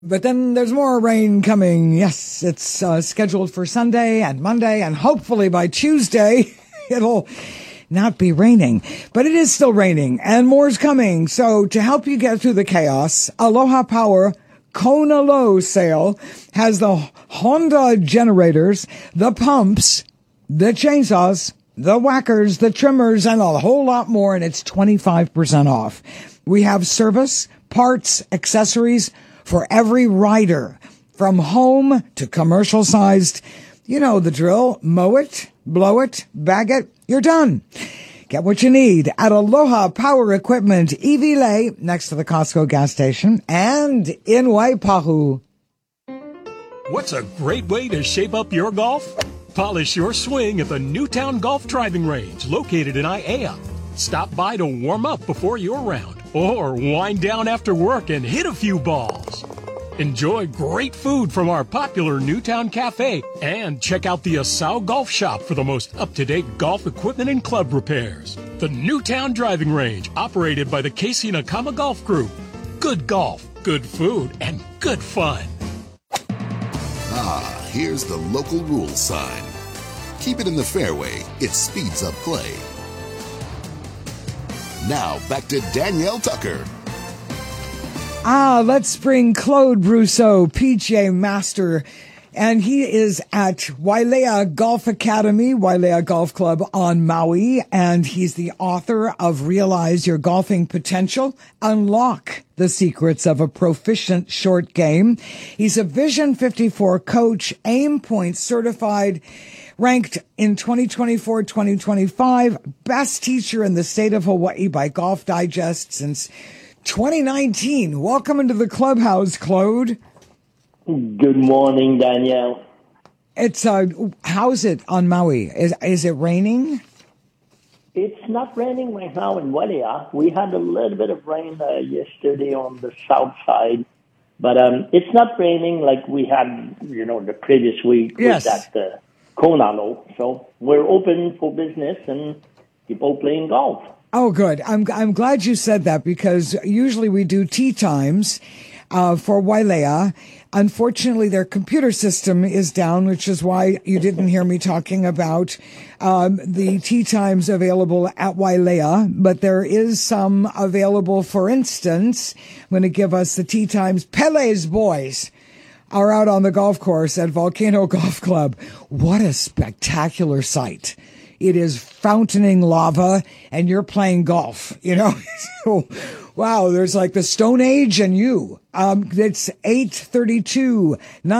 But then there's more rain coming. Yes, it's scheduled for Sunday and Monday, and hopefully by Tuesday it'll not be raining. But it is still raining, and more's coming. So to help you get through the chaos, Aloha Power Kona Low sale has the Honda generators, the pumps, the chainsaws, the whackers, the trimmers, and a whole lot more, and it's 25% off. We have service, parts, accessories for every rider, from home to commercial sized. You know the drill. Mow it, blow it, bag it, you're done. Get what you need at Aloha Power Equipment, Iwilei, next to the Costco gas station, and in Waipahu. What's a great way to shape up your golf? Polish your swing at the Newtown Golf Driving Range, located in Aiea. Stop by to warm up before your round, or wind down after work and hit a few balls. Enjoy great food from our popular Newtown Cafe, and check out the Asau Golf Shop for the most up-to-date golf equipment and club repairs. The Newtown Driving Range, operated by the Casey Nakama Golf Group. Good golf, good food, and good fun. Ah, here's the local rules sign. Keep it in the fairway. It speeds up play. Now, back to Danielle Tucker. Let's bring Claude Brousseau, PGA Master, and he is at Wailea Golf Academy, Wailea Golf Club on Maui, and he's the author of Realize Your Golfing Potential, Unlock the Secrets of a Proficient Short Game. He's a Vision 54 coach, Aim Point certified, ranked in 2024-2025, best teacher in the state of Hawaii by Golf Digest since 2019. Welcome into the clubhouse, Claude. Good morning, Danielle. It's how's it on Maui? Is it raining? It's not raining right now in Wailea. We had a little bit of rain yesterday on the south side, but it's not raining like we had, the previous week. Yes. With that Kona Low. So we're open for business and people playing golf. Oh, good. I'm glad you said that, because usually we do tee times for Wailea. Unfortunately, their computer system is down, which is why you didn't hear me talking about the tee times available at Wailea. But there is some available. For instance, I'm going to give us the tee times. Pele's boys are out on the golf course at Volcano Golf Club. What a spectacular sight. It is fountaining lava, and you're playing golf, So, wow, there's like the Stone Age and you. It's 8:32,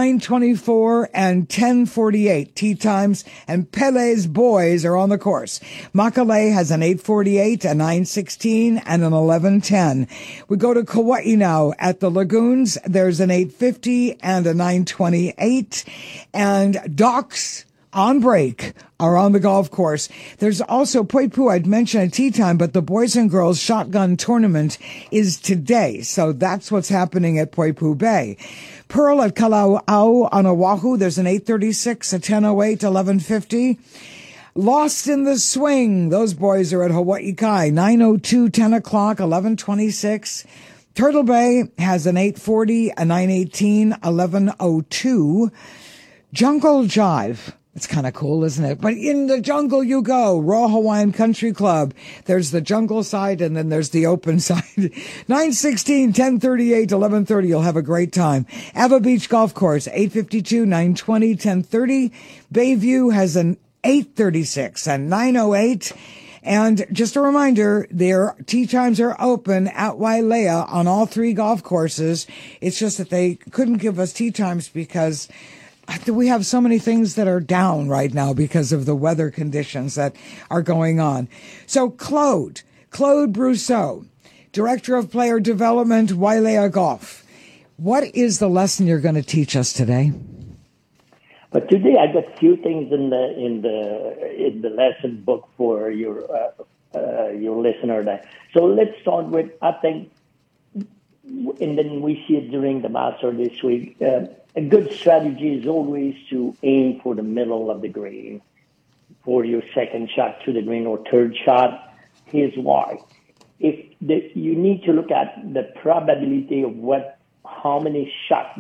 9:24, and 10:48 tee times, and Pele's boys are on the course. Makalei has an 8:48, a 9:16, and an 11:10. We go to Kauai now at the Lagoons. There's an 8:50 and a 9:28, and Docks on break are on the golf course. There's also Poipu. I'd mentioned a tee time, but the boys and girls shotgun tournament is today. So that's what's happening at Poipu Bay. Pearl at Kalauau on Oahu. There's an 8:36, a 10:08, 11:50. Lost in the Swing. Those boys are at Hawaii Kai. 9:02, 10 o'clock, 11:26. Turtle Bay has an 8:40, a 9:18, 11:02. Jungle Jive. It's kind of cool, isn't it? But in the jungle you go. Raw Hawaiian Country Club. There's the jungle side, and then there's the open side. 9:16, 10:38, 11:30. You'll have a great time. Ava Beach Golf Course, 8:52, 9:20, 10:30. Bayview has an 8:36 and 9:08. And just a reminder, their tee times are open at Wailea on all three golf courses. It's just that they couldn't give us tee times because we have so many things that are down right now because of the weather conditions that are going on. So Claude Brousseau, Director of Player Development, Wailea Golf. What is the lesson you're going to teach us today? But today I got a few things in the lesson book for your listener there. So let's start with, I think, and then we see it during the Master this week. A good strategy is always to aim for the middle of the green for your second shot to the green or third shot. Here's why. You need to look at the probability of what how many shots